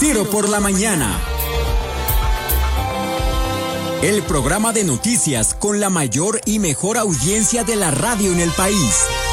Noticiero por la Mañana. El programa de noticias con la mayor y mejor audiencia de la radio en el país.